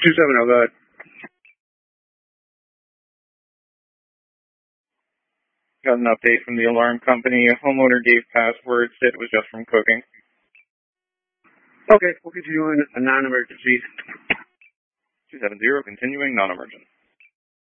270, go ahead. Got an update from the alarm company. A homeowner gave passwords, said it was just from cooking. Okay, we'll continue on a non-emergency. 270, continuing non-emergent.